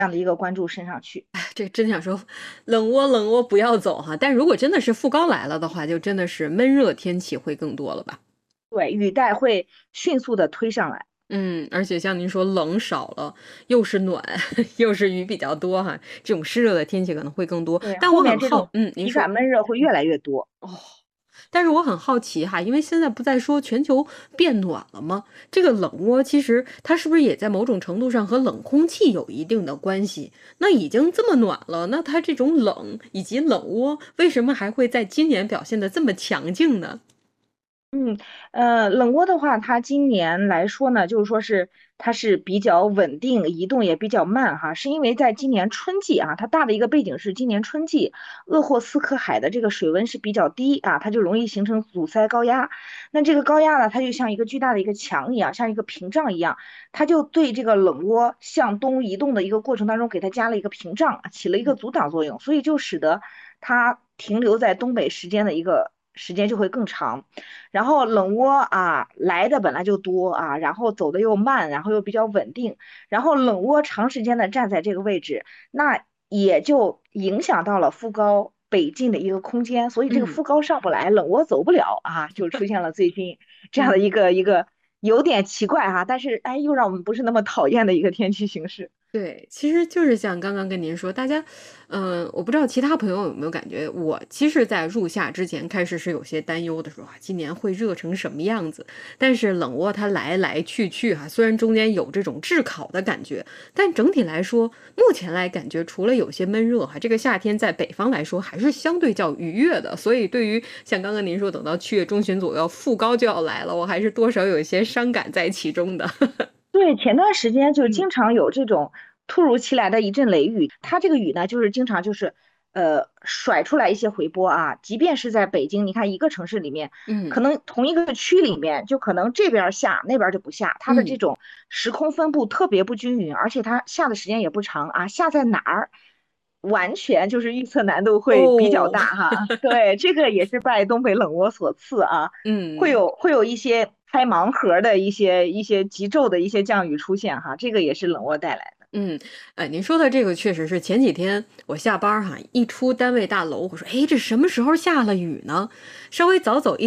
样的一个关注身上去。 这真想说，冷窝冷窝不要走哈。但如果真的是副高来了的话，就真的是闷热天气会更多了吧？ 对，雨带会迅速的推上来。 而且像您说冷少了，又是暖，又是雨比较多哈，这种湿热的天气可能会更多。 对， 但我很好， 后面这种您说。 体感闷热会越来越多。 哦，但是我很好奇哈，因为现在不在说全球变暖了吗？这个冷窝其实它是不是也在某种程度上和冷空气有一定的关系？那已经这么暖了，那它这种冷以及冷窝为什么还会在今年表现得这么强劲呢？ 嗯，冷窝的话，它今年来说呢，就是说是它是比较稳定，移动也比较慢哈，是因为在今年春季啊，它大的一个背景是今年春季鄂霍次克海的这个水温是比较低啊，它就容易形成阻塞高压。那这个高压呢，它就像一个巨大的一个墙一样，像一个屏障一样，它就对这个冷窝向东移动的一个过程当中，给它加了一个屏障，起了一个阻挡作用，所以就使得它停留在东北时间的一个时间就会更长。然后冷窝啊来的本来就多啊，然后走的又慢，然后又比较稳定，然后冷窝长时间的站在这个位置，那也就影响到了副高北进的一个空间，所以这个嗯副高上不来，冷窝走不了啊，就出现了最近这样的嗯。 一个有点奇怪哈，但是哎又让我们不是那么讨厌的一个天气形势。 对，其实就是像刚刚跟您说，大家，我不知道其他朋友有没有感觉，我其实，在入夏之前开始是有些担忧的，说啊，今年会热成什么样子？但是冷窝它来来去去哈，虽然中间有这种炙烤的感觉，但整体来说，目前来感觉除了有些闷热哈，这个夏天在北方来说还是相对较愉悦的。所以对于像刚刚您说，等到7月中旬左右，副高就要来了，我还是多少有一些伤感在其中的。 对，前段时间就嗯经常有这种突如其来的一阵雷雨，它这个雨呢，就是经常就是甩出来一些回波啊，即便是在北京，你看一个城市里面，可嗯能同一个区里面，就可能这边儿下那边儿就不下，它的这嗯。 种时空分布特别不均匀，而且它下的时间也不长啊，下在哪儿，完全就是预测难度会比较哦， 大哈。对，这个也是拜东北冷窝所赐啊。 嗯会有一些开盲盒的一些极昼的一些降雨出现哈，这个也是冷窝带来的。 嗯，您说的这个确实是前几天我下班儿哈，一出单位大楼，我说，哎，这什么时候下了雨呢？稍微早走一